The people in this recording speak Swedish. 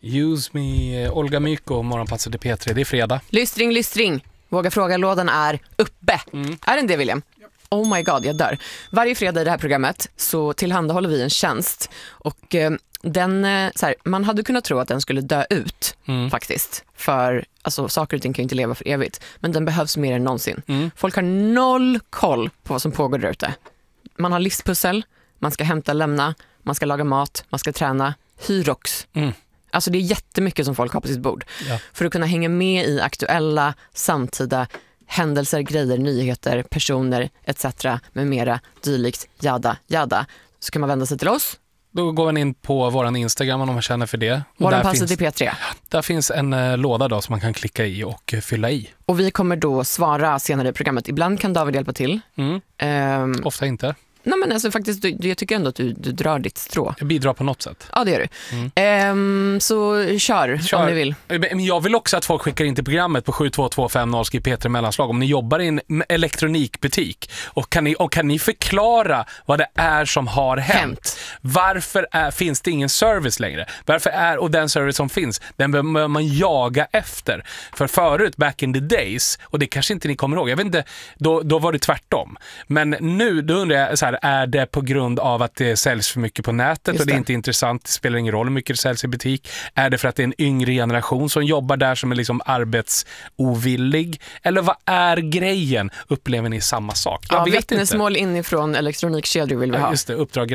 Use me, Olga Myko, morgonpasset i P3. Det är fredag. Lystring. Våga fråga-lådan är uppe. Är den det, William? Oh my god, jag dör. Varje fredag i det här programmet så tillhandahåller vi en tjänst. Och den, så här, man hade kunnat tro att den skulle dö ut faktiskt. För alltså, saker och ting kan ju inte leva för evigt. Men den behövs mer än någonsin. Folk har noll koll på vad som pågår där ute. Man har livspussel, man ska hämta, lämna, man ska laga mat, man ska träna. Hyrox. Alltså det är jättemycket som folk har på sitt bord. Ja. För att kunna hänga med i aktuella, samtida händelser, grejer, nyheter, personer, etc. med mera dylikt, jada. Så kan man vända sig till oss. Då går man in på våran Instagram om man känner för det. Morgonpasset i P3. Där finns en låda då som man kan klicka i och fylla i. Och vi kommer då svara senare i programmet. Ibland kan David hjälpa till. Ofta inte. Nej, men alltså faktiskt, jag tycker ändå att du drar ditt strå. Jag bidrar på något sätt. Ja, det gör du. Så kör om ni vill. Men jag vill också att folk skickar in till programmet på 72250 skriv P3 mellanslag. Om ni jobbar i en elektronikbutik och kan ni förklara vad det är som har hänt? Varför finns det ingen service längre? Och den service som finns, den behöver man jaga efter. För förut, back in the days, och det kanske inte ni kommer ihåg, jag vet inte, då var det tvärtom. Men nu, då undrar jag så här, är det på grund av att det säljs för mycket på nätet och det är inte intressant, det spelar ingen roll hur mycket det säljs i butik? Är det för att det är en yngre generation som jobbar där som är liksom arbetsovillig? Eller vad är grejen? Upplever ni samma sak? Jag vet vittnesmål inifrån elektronikkedjor vill vi ha. Just det, uppdrag